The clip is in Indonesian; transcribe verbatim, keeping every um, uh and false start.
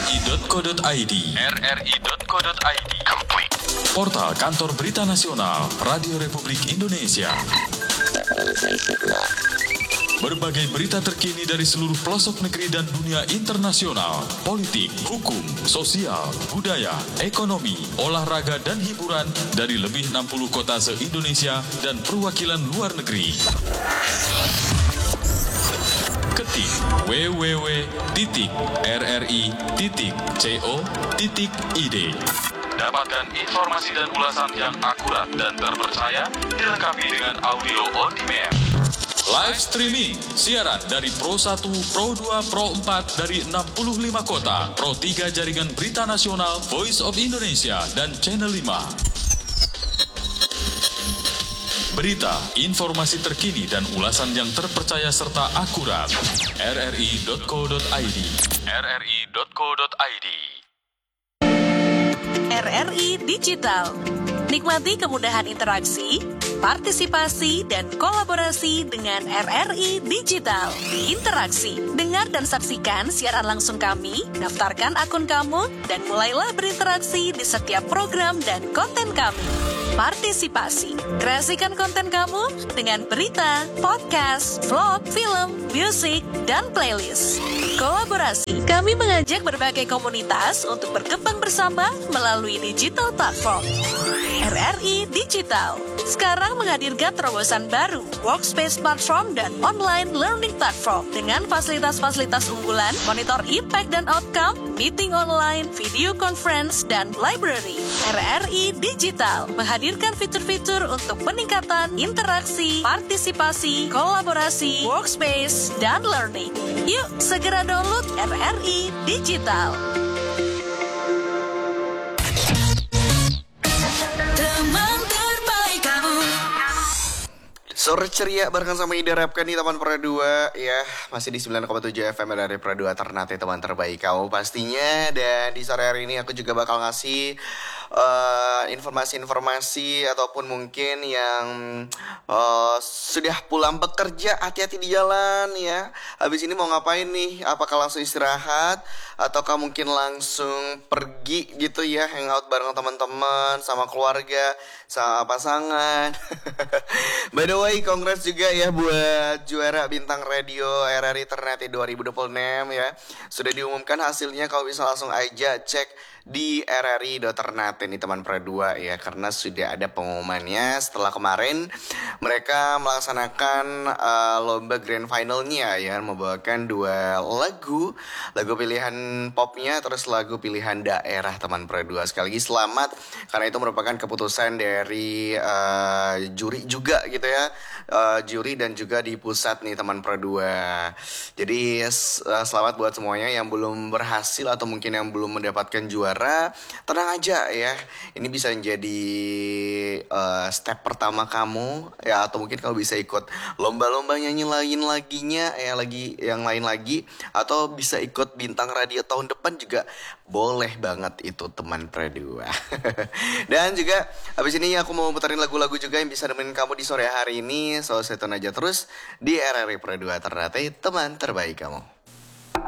i dot co dot i d r r i dot co dot i d Portal Kantor Berita Nasional Radio Republik Indonesia. Berbagai berita terkini dari seluruh pelosok negeri dan dunia internasional, politik, hukum, sosial, budaya, ekonomi, olahraga, dan hiburan dari lebih enam puluh kota se-Indonesia dan perwakilan luar negeri. Ketik w w w titik r r i titik co titik i d. Dapatkan informasi dan ulasan yang akurat dan terpercaya, dilengkapi dengan audio on demand. Live streaming, siaran dari Pro satu, Pro dua, Pro empat dari enam puluh lima kota, Pro tiga Jaringan Berita Nasional, Voice of Indonesia, dan Channel lima. Berita, informasi terkini dan ulasan yang terpercaya serta akurat. r r i dot co dot i d r r i dot co dot i d R R I Digital. Nikmati kemudahan interaksi, partisipasi, dan kolaborasi dengan R R I Digital. Interaksi, dengar dan saksikan siaran langsung kami, daftarkan akun kamu, dan mulailah berinteraksi di setiap program dan konten kami. Partisipasi, kreasikan konten kamu dengan berita, podcast, vlog, film, musik, dan playlist. Kolaborasi, kami mengajak berbagai komunitas untuk berkembang bersama melalui digital platform. R R I Digital sekarang menghadirkan terobosan baru, workspace platform dan online learning platform dengan fasilitas-fasilitas unggulan, monitor impact dan outcome, meeting online, video conference, dan library. R R I Digital menghadirkan fitur-fitur untuk peningkatan interaksi, partisipasi, kolaborasi, workspace, dan learning. Yuk, segera download R R I Digital. Sore ceria barengan sama Ida Rapkan di Taman Pradua ya. Masih di sembilan koma tujuh F M dari Pradua Ternate, teman terbaik kamu pastinya. Dan di sore hari ini aku juga bakal ngasih uh, informasi-informasi ataupun mungkin yang uh, sudah pulang bekerja, hati-hati di jalan ya. Habis ini mau ngapain nih? Apakah langsung istirahat ataukah mungkin langsung pergi gitu ya, hangout bareng teman-teman, sama keluarga, sama pasangan. By the way, congrats juga ya buat juara bintang radio R R I Ternate dua ribu dua puluh enam ya. Sudah diumumkan hasilnya, kalau bisa langsung aja cek di r r i dot ternate nih teman Pradua ya, karena sudah ada pengumumannya setelah kemarin mereka melaksanakan uh, lomba grand finalnya ya, membawakan dua lagu, lagu pilihan popnya terus lagu pilihan daerah teman Pradua. Sekali lagi selamat, karena itu merupakan keputusan dari uh, juri juga gitu ya, uh, juri dan juga di pusat nih teman Pradua. Jadi uh, selamat buat semuanya yang belum berhasil atau mungkin yang belum mendapatkan juara. Tenang aja ya, ini bisa menjadi uh, step pertama kamu ya, atau mungkin kalau bisa ikut lomba-lomba nyanyi lain laginya ya, lagi yang lain lagi, atau bisa ikut bintang radio tahun depan juga boleh banget itu teman Pradua. Dan juga habis ini aku mau puterin lagu-lagu juga yang bisa nemenin kamu di sore hari ini. So stay tune aja terus di R R I Pradua Ternate, teman terbaik kamu.